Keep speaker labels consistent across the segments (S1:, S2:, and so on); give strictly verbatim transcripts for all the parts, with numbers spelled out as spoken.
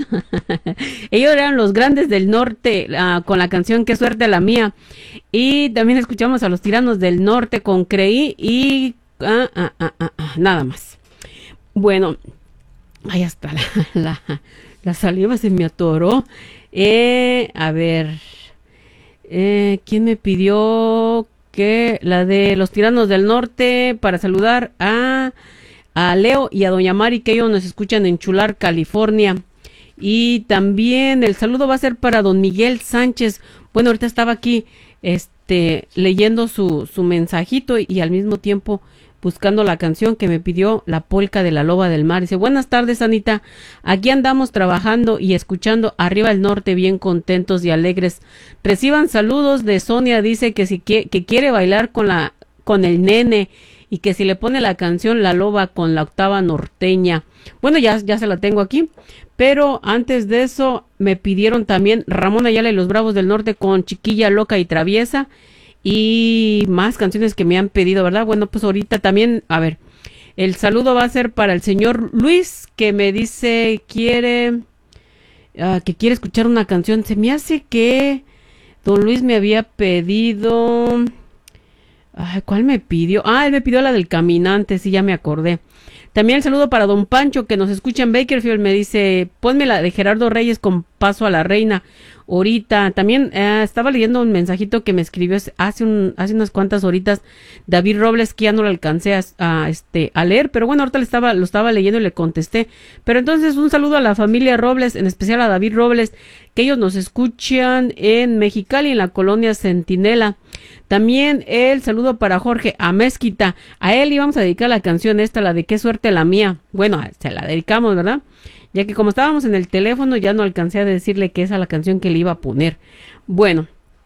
S1: Ellos eran los Grandes del Norte, uh, con la canción Qué suerte la mía. Y también escuchamos a los Tiranos del Norte con Creí y uh, uh, uh, uh, uh, nada más. Bueno, ahí está la, la, la saliva se me atoró. Eh, a ver, eh, ¿quién me pidió que la de los Tiranos del Norte para saludar a, a Leo y a Doña Mari, que ellos nos escuchan en Chular, California? Y también el saludo va a ser para don Miguel Sánchez. Bueno, ahorita estaba aquí este leyendo su, su mensajito y al mismo tiempo buscando la canción que me pidió, la polca de la Loba del Mar. Dice, buenas tardes, Anita. Aquí andamos trabajando y escuchando Arriba el Norte, bien contentos y alegres. Reciban saludos de Sonia. Dice que si que, que quiere bailar con la con el nene y que si le pone la canción La Loba con la octava norteña. Bueno, ya, ya se la tengo aquí. Pero antes de eso me pidieron también Ramón Ayala y los Bravos del Norte con Chiquilla Loca y Traviesa. Y más canciones que me han pedido, ¿verdad? Bueno, pues ahorita también, a ver, el saludo va a ser para el señor Luis, que me dice, quiere, uh, que quiere escuchar una canción. Se me hace que don Luis me había pedido, ay, ¿cuál me pidió? Ah, él me pidió la del Caminante, sí, ya me acordé. También el saludo para don Pancho, que nos escucha en Bakersfield, me dice, ponme la de Gerardo Reyes con Paso a la Reina. Ahorita, también eh, estaba leyendo un mensajito que me escribió hace un, hace unas cuantas horitas David Robles, que ya no lo alcancé a, a, este, a leer, pero bueno, ahorita le estaba, lo estaba leyendo y le contesté. Pero entonces un saludo a la familia Robles, en especial a David Robles, que ellos nos escuchan en Mexicali, en la colonia Centinela. También el saludo para Jorge Amezquita. A él íbamos a dedicar la canción esta, la de Qué suerte la mía. Bueno, se la dedicamos, ¿verdad? Ya que como estábamos en el teléfono ya no alcancé a decirle que esa es la canción que le iba a poner. Bueno,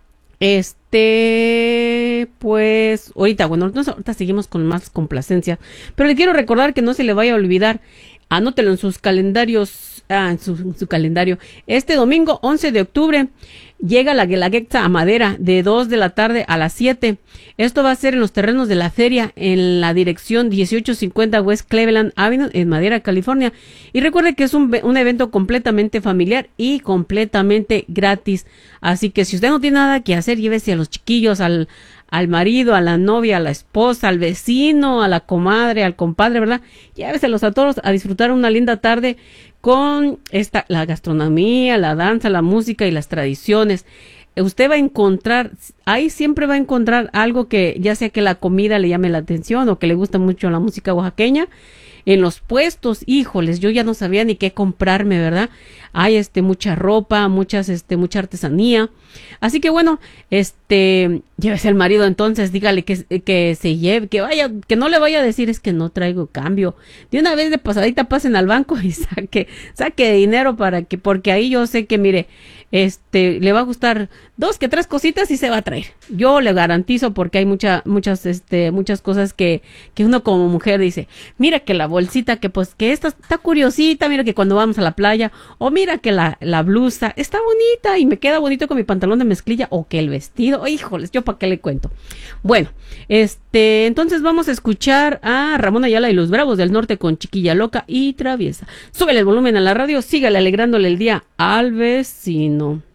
S1: este, pues, ahorita, bueno, nosotros ahorita seguimos con más complacencia. Pero le quiero recordar que no se le vaya a olvidar, anótelo en sus calendarios, ah, en su, en su calendario. Este domingo, once de octubre, llega la Guelaguetza a Madera, de dos de la tarde a las siete. Esto va a ser en los terrenos de la feria, en la dirección dieciocho cincuenta West Cleveland Avenue, en Madera, California. Y recuerde que es un, un evento completamente familiar y completamente gratis. Así que si usted no tiene nada que hacer, llévese a los chiquillos, al, al marido, a la novia, a la esposa, al vecino, a la comadre, al compadre, ¿verdad? Lléveselos a todos a disfrutar una linda tarde con esta, la gastronomía, la danza, la música y las tradiciones. Usted va a encontrar, ahí siempre va a encontrar algo que, ya sea que la comida le llame la atención o que le gusta mucho la música oaxaqueña. En los puestos, híjoles, yo ya no sabía ni qué comprarme, ¿verdad? Hay este mucha ropa, muchas este mucha artesanía. Así que bueno, este, llévese al marido entonces, dígale que que se lleve, que vaya, que no le vaya a decir es que no traigo cambio. De una vez de pasadita pasen al banco y saque saque dinero para que, porque ahí yo sé que mire, este, le va a gustar dos que tres cositas y se va a traer. Yo le garantizo, porque hay mucha, muchas, este, muchas cosas que, que uno como mujer dice, mira que la bolsita, que pues, que esta está curiosita, mira que cuando vamos a la playa, o mira que la, la blusa está bonita y me queda bonito con mi pantalón de mezclilla, o que el vestido, híjoles, yo para qué le cuento. Bueno, este, entonces vamos a escuchar a Ramón Ayala y los Bravos del Norte con Chiquilla Loca y Traviesa. Súbele el volumen a la radio, sígale alegrándole el día al vecino.